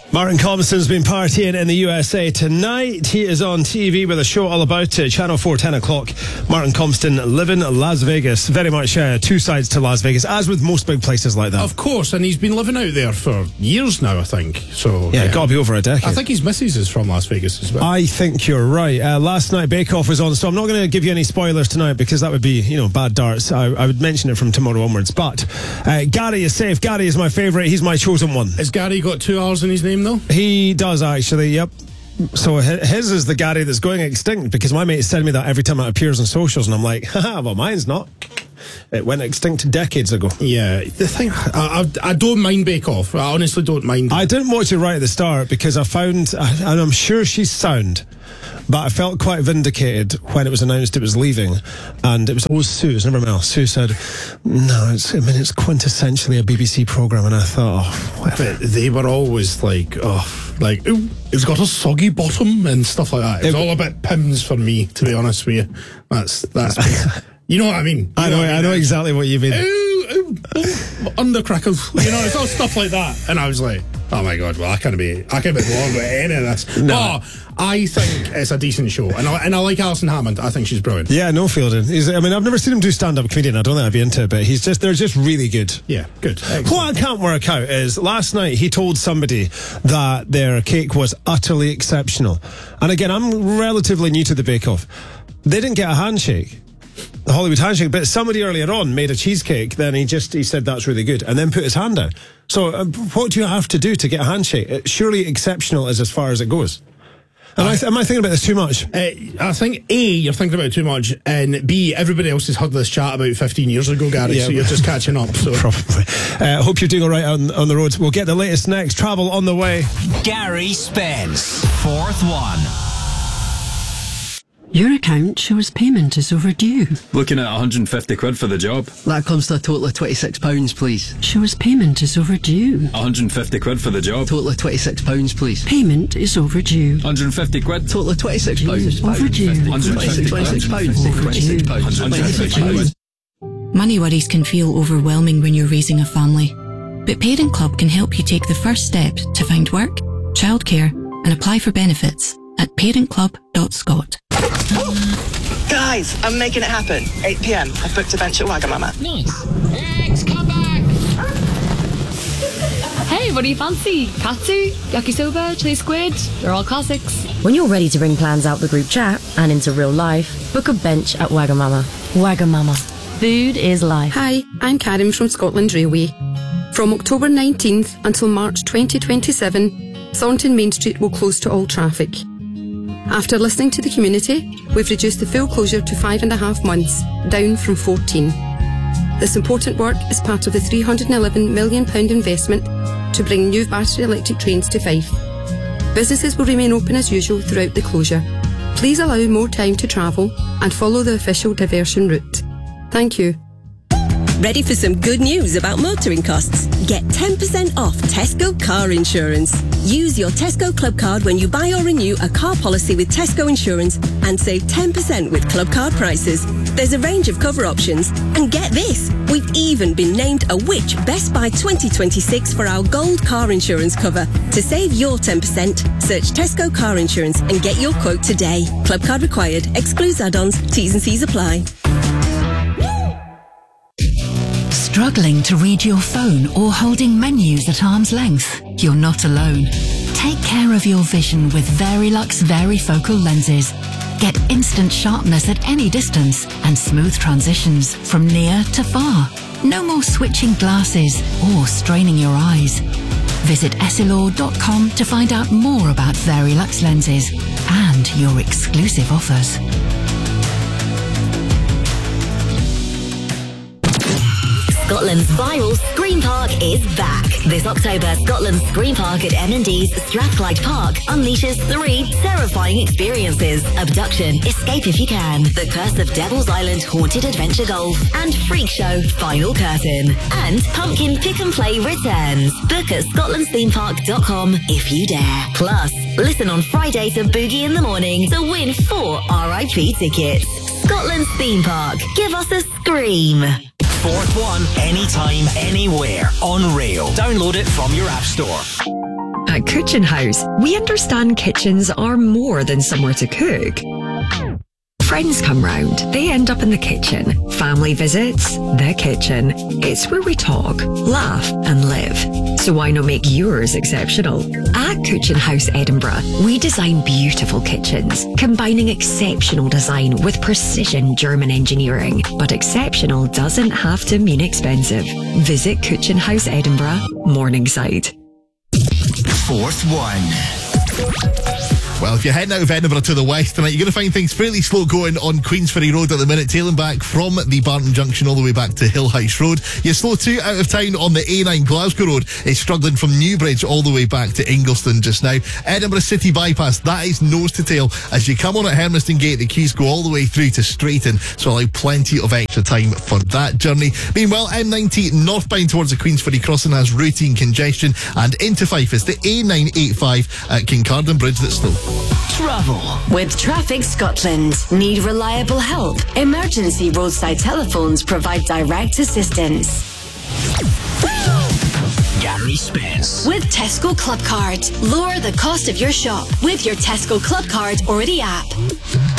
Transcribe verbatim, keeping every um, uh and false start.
Martin Compston's been partying in the U S A tonight. He is on T V with a show all about it. Channel four, ten o'clock. Martin Compston living Las Vegas. Very much uh, two sides to Las Vegas, as with most big places like that. Of course, and he's been living out there for years now, I think. So Yeah, yeah. Got to be over a decade. I think his missus is from Las Vegas as well. I think you're right. Uh, last night, Bake Off was on, so I'm not going to give you any spoilers tonight because that would be, you know, bad darts. I, I would mention it from tomorrow onwards. But uh, Gary is safe. Gary is my favourite. He's my chosen one. Has Gary got two R's in his name, though? He does, actually, yep. So his is the Gary that's going extinct, because my mates tell me that every time it appears on socials, and I'm like, haha, well, mine's not. It went extinct decades ago. Yeah, the thing, I, I, I don't mind Bake Off. I honestly don't mind. I didn't watch it right at the start because I found, and I'm sure she's sound, but I felt quite vindicated when it was announced it was leaving, and it was always Sue, it was never Mel. Sue said, no, it's, I mean, it's quintessentially a B B C programme, and I thought, oh, whatever. But they were always like, oh, like, ooh, it's got a soggy bottom and stuff like that. It's it, all a bit Pims for me, to be honest with you. That's, that's, you know what I mean? You I know, know, I, mean? I know exactly what you mean. Ooh, ooh, oh, undercrackers, you know, it's all stuff like that. And I was like, oh my God, well, I can't be, I can't be wrong with any of this. No. Oh, I think it's a decent show. And I, and I like Alison Hammond. I think she's brilliant. Yeah, no Fielding. He's, I mean, I've never seen him do stand-up comedian. I don't think I'd be into it, but he's just, they're just really good. Yeah, good. Excellent. What I can't work out is last night he told somebody that their cake was utterly exceptional. And again, I'm relatively new to the Bake Off. They didn't get a handshake. The Hollywood handshake, but somebody earlier on made a cheesecake, then he just he said that's really good and then put his hand out. So uh, what do you have to do to get a handshake? It, surely exceptional is as far as it goes. Am I, I, am I thinking about this too much? Uh, I think A, you're thinking about it too much, and B, everybody else has heard this chat about fifteen years ago, Gary, yeah, so you're just catching up. So probably. I uh, hope you're doing all right on, on the roads. We'll get the latest next. Travel on the way. Gary Spence, fourth one. Your account shows payment is overdue. Looking at one hundred fifty quid for the job. That comes to a total of twenty-six pounds, please. Shows payment is overdue. one hundred fifty quid for the job. Total of twenty-six pounds, please. Payment is overdue. one hundred fifty quid. Total of twenty-six pounds. Overdue. twenty-six pounds. twenty-six pounds. twenty-six pounds. Money worries can feel overwhelming when you're raising a family. But Parent Club can help you take the first steps to find work, childcare, and apply for benefits at parent club dot scot. Guys, I'm making it happen. eight p.m. I've booked a bench at Wagamama. Nice. Eggs, come back! Hey, what do you fancy? Katsu, yakisoba, chili squid? They're all classics. When you're ready to bring plans out the group chat and into real life, book a bench at Wagamama. Wagamama. Food is life. Hi, I'm Karen from Scotland Railway. From October nineteenth until March twenty twenty-seven, Thornton Main Street will close to all traffic. After listening to the community, we've reduced the full closure to five and a half months, down from fourteen. This important work is part of the three hundred eleven million pounds investment to bring new battery electric trains to Fife. Businesses will remain open as usual throughout the closure. Please allow more time to travel and follow the official diversion route. Thank you. Ready for some good news about motoring costs? Get ten percent off Tesco car insurance. Use your Tesco Club card when you buy or renew a car policy with Tesco Insurance and save ten percent with Club card prices. There's a range of cover options. And get this, we've even been named a Which Best Buy twenty twenty-six for our gold car insurance cover. To save your ten percent, search Tesco car insurance and get your quote today. Club card required. Excludes add-ons. T's and C's apply. Struggling to read your phone or holding menus at arm's length? You're not alone. Take care of your vision with Verilux Varifocal lenses. Get instant sharpness at any distance and smooth transitions from near to far. No more switching glasses or straining your eyes. Visit essilor dot com to find out more about Verilux lenses and your exclusive offers. Scotland's viral Scream Park is back. This October, Scotland's Scream Park at M and D's Strathclyde Park unleashes three terrifying experiences. Abduction, Escape If You Can, The Curse of Devil's Island Haunted Adventure Golf, and Freak Show Final Curtain. And Pumpkin Pick and Play returns. Book at scotlands theme park dot com if you dare. Plus, listen on Friday to Boogie in the Morning to win four R I P tickets. Scotland's Theme Park. Give us a scream. Fourth one, anytime, anywhere, on rail. Download it from your app store. At Kitchen House, we understand kitchens are more than somewhere to cook. Friends come round, they end up in the kitchen. Family visits, the kitchen. It's where we talk, laugh and live. So why not make yours exceptional? At Kitchen House Edinburgh, we design beautiful kitchens, combining exceptional design with precision German engineering. But exceptional doesn't have to mean expensive. Visit Kitchen House Edinburgh, Morningside. Fourth one. Well, if you're heading out of Edinburgh to the west tonight, you're going to find things fairly slow going on Queensferry Road at the minute, tailing back from the Barton Junction all the way back to Hill House Road. You're slow too out of town on the A nine Glasgow Road. It's struggling from Newbridge all the way back to Ingliston just now. Edinburgh City Bypass, that is nose to tail. As you come on at Hermiston Gate, the queues go all the way through to Straighton, so allow plenty of extra time for that journey. Meanwhile, M ninety northbound towards the Queensferry crossing has routine congestion, and into Fife is the A nine eighty-five at Kincardine Bridge that's slow. Travel with Traffic Scotland. Need reliable help? Emergency roadside telephones provide direct assistance. Gary Spence. With Tesco Club Card. Lower the cost of your shop with your Tesco Club Card or the app.